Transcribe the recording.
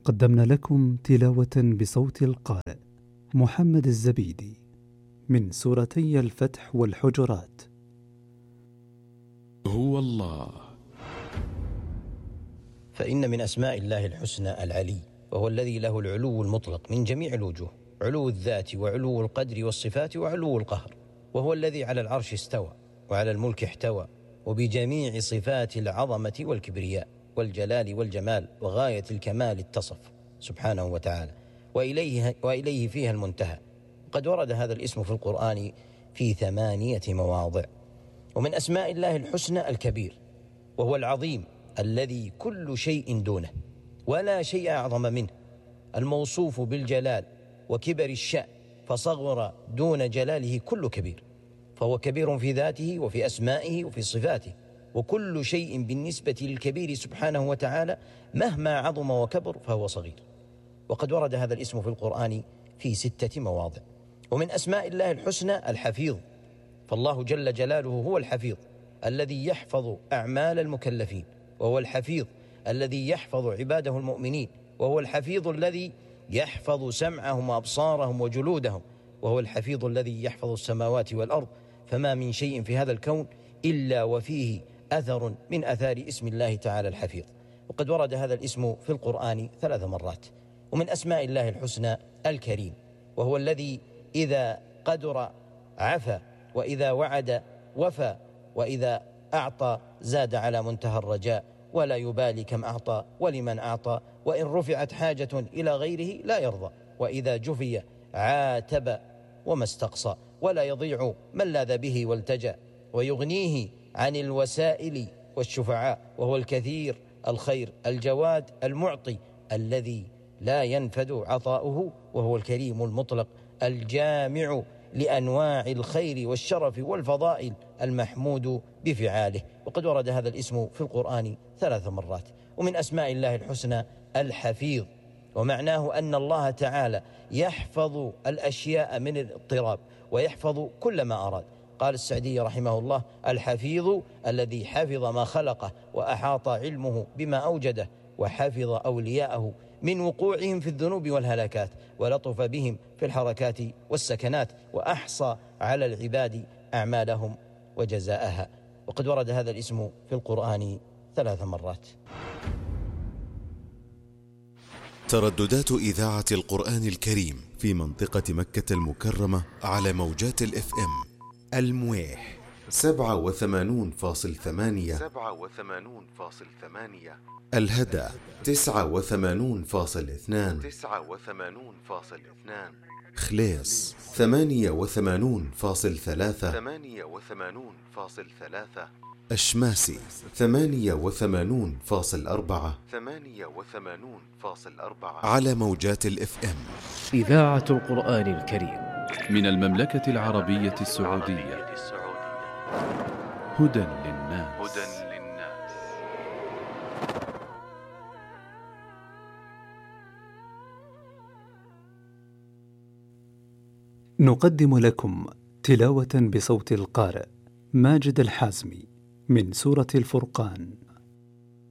قدمنا لكم تلاوة بصوت القارئ محمد الزبيدي من سورتي الفتح والحجرات. هو الله. فإن من أسماء الله الحسنى العلي، وهو الذي له العلو المطلق من جميع الوجوه، علو الذات وعلو القدر والصفات وعلو القهر، وهو الذي على العرش استوى وعلى الملك احتوى، وبجميع صفات العظمة والكبرياء والجلال والجمال وغاية الكمال اتصف سبحانه وتعالى، وإليه فيها المنتهى. وقد ورد هذا الاسم في القرآن في 8 مواضع. ومن أسماء الله الحسنى الكبير، وهو العظيم الذي كل شيء دونه ولا شيء أعظم منه، الموصوف بالجلال وكبر الشأن، فصغر دون جلاله كل كبير، فهو كبير في ذاته وفي أسمائه وفي صفاته، وكل شيء بالنسبة للكبير سبحانه وتعالى مهما عظم وكبر فهو صغير. وقد ورد هذا الاسم في القرآن في 6 مواضع. ومن أسماء الله الحسنى الحفيظ، فالله جل جلاله هو الحفيظ الذي يحفظ أعمال المكلفين، وهو الحفيظ الذي يحفظ عباده المؤمنين، وهو الحفيظ الذي يحفظ سمعهم وأبصارهم وجلودهم، وهو الحفيظ الذي يحفظ السماوات والأرض. فما من شيء في هذا الكون إلا وفيه أثر من أثار اسم الله تعالى الحفيظ. وقد ورد هذا الاسم في القرآن 3 مرات. ومن أسماء الله الحسنى الكريم، وهو الذي إذا قدر عفا، وإذا وعد وفى، وإذا أعطى زاد على منتهى الرجاء، ولا يبالي كم أعطى ولمن أعطى، وإن رفعت حاجة إلى غيره لا يرضى، وإذا جفي عاتب وما استقصى، ولا يضيع من لاذ به والتجأ، ويغنيه عن الوسائل والشفعاء، وهو الكثير الخير الجواد المعطي الذي لا ينفد عطاؤه، وهو الكريم المطلق الجامع لأنواع الخير والشرف والفضائل المحمود بفعاله. وقد ورد هذا الاسم في القرآن 3 مرات. ومن أسماء الله الحسنى الحفيظ، ومعناه أن الله تعالى يحفظ الأشياء من الاضطراب، ويحفظ كل ما أراد. قال السعدي رحمه الله: الحفيظ الذي حفظ ما خلقه وأحاط علمه بما أوجده، وحفظ أولياءه من وقوعهم في الذنوب والهلاكات، ولطف بهم في الحركات والسكنات، وأحصى على العباد أعمالهم وجزاءها. وقد ورد هذا الاسم في القرآن 3 مرات. ترددات إذاعة القرآن الكريم في منطقة مكة المكرمة على موجات الFM: المويح 87.8، الهدى 89.2، خليص 88.3، أشماسي 88.4 على موجات الFM. إذاعة القرآن الكريم من المملكة العربية السعودية. هدى للناس. نقدم لكم تلاوة بصوت القارئ ماجد الحازمي من سورة الفرقان.